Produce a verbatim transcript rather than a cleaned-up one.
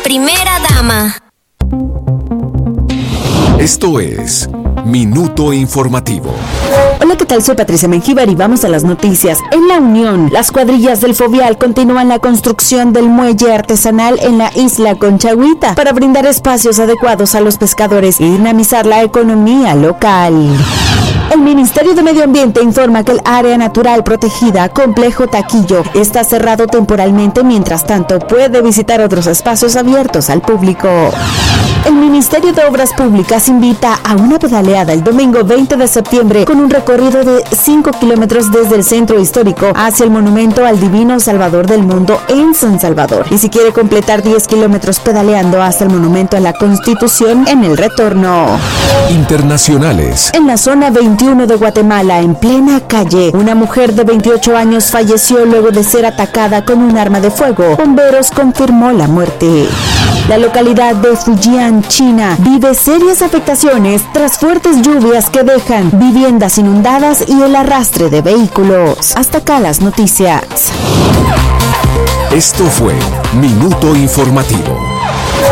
primera dama. Esto es Minuto Informativo. Hola, ¿qué tal? Soy Patricia Mengíbar y vamos a las noticias. En La Unión, las cuadrillas del Fovial continúan la construcción del muelle artesanal en la isla Conchagüita para brindar espacios adecuados a los pescadores y dinamizar la economía local. El Ministerio de Medio Ambiente informa que el área natural protegida Complejo Taquillo está cerrado temporalmente, mientras tanto puede visitar otros espacios abiertos al público. El Ministerio de Obras Públicas invita a una pedaleada el domingo veinte de septiembre con un recorrido de cinco kilómetros desde el centro histórico hacia el monumento al Divino Salvador del Mundo en San Salvador. Y si quiere completar diez kilómetros pedaleando hasta el monumento a la Constitución en el retorno. Internacionales. En la zona veintiuno de Guatemala, en plena calle, una mujer de veintiocho años falleció luego de ser atacada con un arma de fuego. Bomberos confirmó la muerte. La localidad de Fujian, China, vive serias afectaciones tras fuertes lluvias que dejan viviendas inundadas y el arrastre de vehículos. Hasta acá las noticias. Esto fue Minuto Informativo.